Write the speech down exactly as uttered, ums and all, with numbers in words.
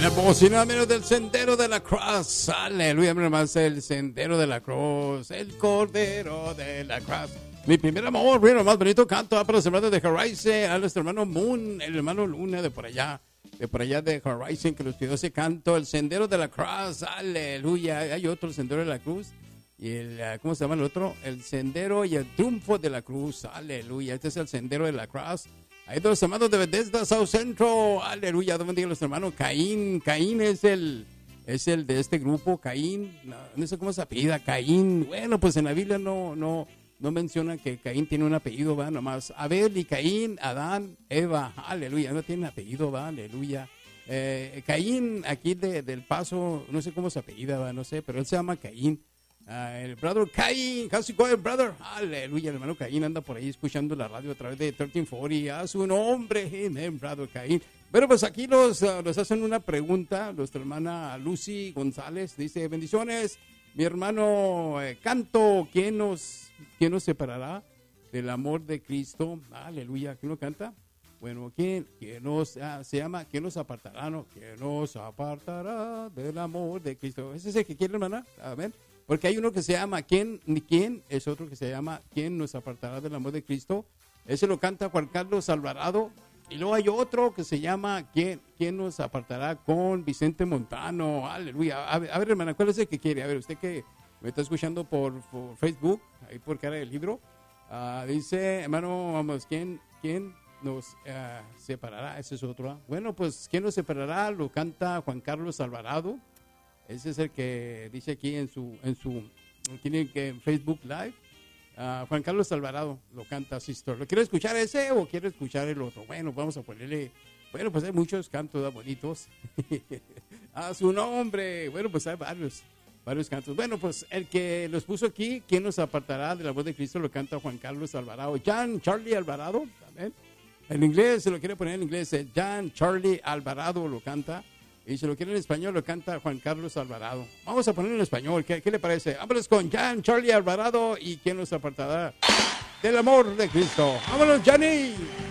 nada más y nada menos del Sendero de la Cruz. Aleluya, nada más el Sendero de la Cruz, el Cordero de la Cruz. Mi primer amor, bueno, más bonito canto para los hermanos de Horizon, a nuestro hermano Moon, el hermano Luna de por allá, de por allá de Horizon, que nos pidió ese canto, el Sendero de la Cruz. Aleluya. Hay otro, el Sendero de la Cruz. Y el, ¿cómo se llama el otro? El Sendero y el Triunfo de la Cruz. Aleluya. Este es el Sendero de la Cruz. Hay dos hermanos de Bethesda, South Centro. Aleluya. Dios bendiga a los hermanos. Caín. Caín es el, es el de este grupo. Caín. No, no sé cómo se apellida. Caín. Bueno, pues en la Biblia no, no, no menciona que Caín tiene un apellido, va, nomás. Abel y Caín, Adán, Eva. Aleluya. No tiene apellido, va. Aleluya. Eh, Caín, aquí de, del Paso, no sé cómo se apellida, va, no sé, pero él se llama Caín. Uh, el brother Caín, how's it going, brother? Aleluya, el hermano Caín anda por ahí escuchando la radio a través de trece cuarenta. A su nombre, amen, brother Caín. Pero pues aquí nos, uh, nos hacen una pregunta. Nuestra hermana Lucy González dice: bendiciones, mi hermano eh, Canto, ¿quién nos, ¿quién nos separará del amor de Cristo? Aleluya, ¿quién lo canta? Bueno, ¿quién, quién nos, ah, se llama, ¿quién nos apartará? No, ¿quién nos apartará del amor de Cristo? ¿Ese es el que quiere, hermana? Amén. Porque hay uno que se llama ¿Quién? ¿Quién? Es otro que se llama ¿Quién nos apartará del amor de Cristo? Ese lo canta Juan Carlos Alvarado. Y luego hay otro que se llama ¿Quién, ¿Quién nos apartará? Con Vicente Montano. Aleluya. A ver, a ver, hermana, ¿cuál es el que quiere? A ver, usted que me está escuchando por, por Facebook, ahí por cara del libro, uh, dice, hermano, vamos, ¿quién, quién nos uh, separará? Ese es otro. ¿eh? Bueno, pues ¿Quién nos separará? Lo canta Juan Carlos Alvarado. Ese es el que dice aquí en su, en su, tiene que en Facebook Live. Uh, Juan Carlos Alvarado lo canta Sister. ¿Lo quiere escuchar ese o quiere escuchar el otro? Bueno, vamos a ponerle, bueno, pues hay muchos cantos bonitos. A su nombre. Bueno, pues hay varios, varios cantos. Bueno, pues el que los puso aquí, ¿Quién nos apartará de la voz de Cristo? Lo canta Juan Carlos Alvarado. Jan Charlie Alvarado, también. En inglés, se lo quiere poner en inglés, Jan Charlie Alvarado lo canta. Y si lo quiere en español, lo canta Juan Carlos Alvarado. Vamos a ponerlo en español. ¿Qué, qué le parece? Vámonos con Jan Charlie Alvarado y ¿Quién nos apartará del amor de Cristo? ¡Vámonos, Johnny!